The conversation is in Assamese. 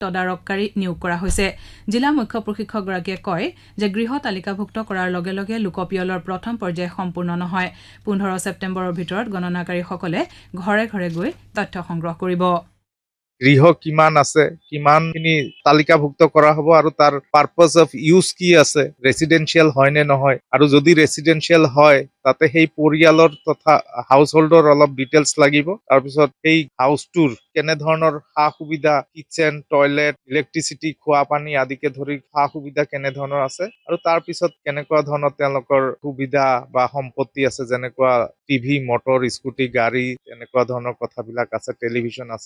তদাৰককাৰী নিয়োগ কৰা হৈছে। জিলা মুখ্য প্ৰশিক্ষকগৰাকীয়ে কয় যে গৃহ তালিকাভুক্ত কৰাৰ লগে লগে লোকপিয়লৰ প্ৰথম পৰ্যায় সম্পূৰ্ণ নহয়। 15 ছেপ্টেম্বৰৰ ভিতৰত গণনাকাৰীসকলে ঘৰে ঘৰে গৈ তথ্য সংগ্ৰহ কৰিব। গৃহ কিমান আছে, কিমানখিনি তালিকাভুক্ত কৰা হ'ব আৰু তাৰ পাৰ্পাছ অফ ইউজ কি আছে, ৰেচিডেঞ্চিয়েল হয় নে নহয়, আৰু যদি ৰেচিডেঞ্চিয়েল হয় তাতে সেই পৰিয়ালৰ তথা হাউচ হোল্ডৰ অলপ ডিটেইলছ লাগিব। তাৰপিছত সেই হাউচটোৰ কেনেধৰণৰ সা সুবিধা, কিটচেন, টয়লেট, ইলেক্ট্ৰিচিটি, খোৱা পানী আদিকে ধৰি সা সুবিধা কেনেধৰণৰ আছে, আৰু তাৰপিছত কেনেকুৱা ধৰণৰ তেওঁলোকৰ সুবিধা বা সম্পত্তি আছে, যেনেকুৱা টিভি, মটৰ, স্কুটি, গাড়ী, এনেকুৱা ধৰণৰ কথাবিলাক আছে, টেলিভিছন আছে।